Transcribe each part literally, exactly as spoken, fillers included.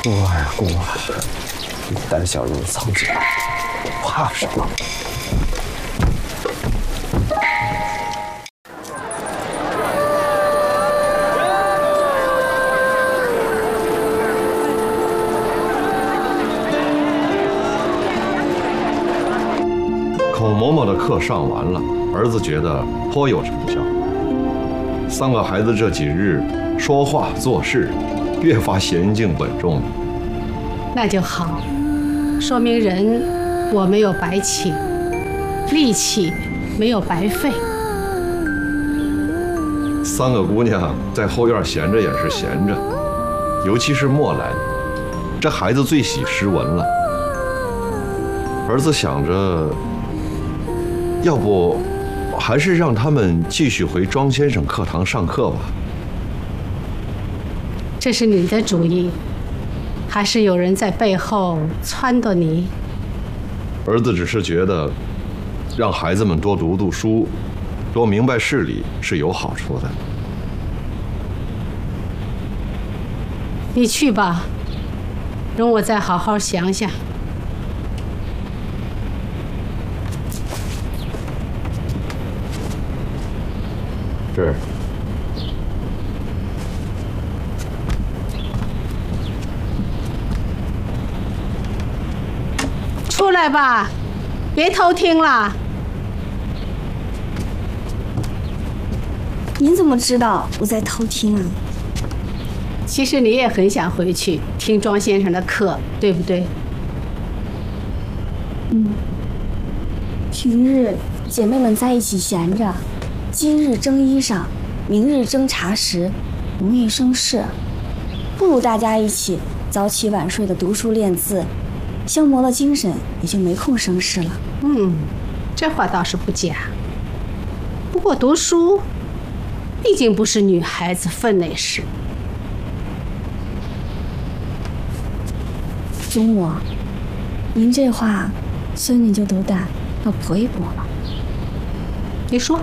过呀过，你胆小如苍井，怕什么？ 孔嬷嬷的课上完了，儿子觉得颇有成效。三个孩子这几日说话做事越发娴静稳重。 那就好，说明人我没有白请，力气没有白费。 三个姑娘在后院闲着也是闲着，尤其是墨兰，这孩子最喜诗文了。儿子想着，要不还是让他们继续回庄先生课堂上课吧。 这是你的主意，还是有人在背后撺掇你？ 儿子只是觉得，让孩子们多读读书，多明白事理是有好处的。 你去吧，容我再好好想想。 是。 出来吧，别偷听了。 您怎么知道我在偷听啊？ 其实你也很想回去听庄先生的课，对不对？ 嗯。平日姐妹们在一起闲着，今日蒸衣裳，明日蒸茶食，容易生事。不如大家一起早起晚睡的读书练字，消磨了精神，也就没空生事了。 嗯，这话倒是不假。不过读书毕竟不是女孩子分内事。 祖母，您这话，孙女就都得要驳一驳了。 你说。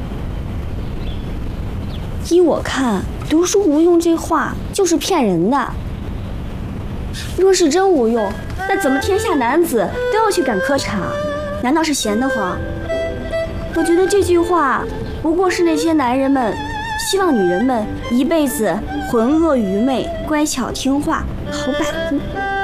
依我看，读书无用这话就是骗人的。若是真无用，那怎么天下男子都要去赶科场？难道是闲得慌？我觉得这句话不过是那些男人们希望女人们一辈子浑噩愚昧、乖巧听话，好摆布。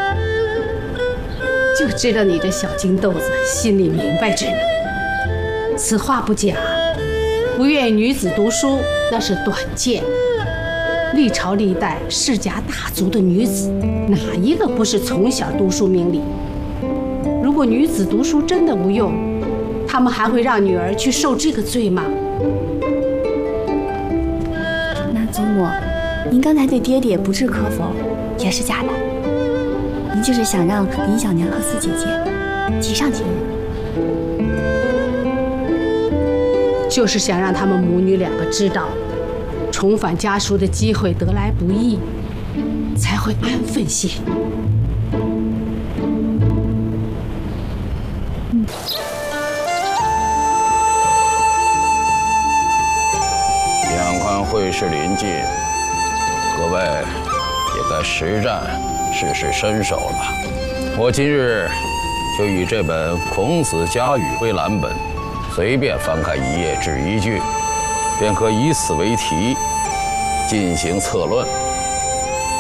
就知道你这小金豆子心里明白着呢。此话不假，不愿意女子读书那是短见。历朝历代世家大族的女子，哪一个不是从小读书明理？如果女子读书真的无用，他们还会让女儿去受这个罪吗？ 那祖母，您刚才对爹爹不置可否，也是假的。您就是想让林小娘和四姐姐齐上节日， 就是想让他们母女两个知道，重返家书的机会得来不易，才会安分些。 嗯。 眼看会试临近，各位也该实战试试身手了。我今日就以这本《孔子家语》为蓝本，随便翻开一页至一句，便可以此为题进行策论。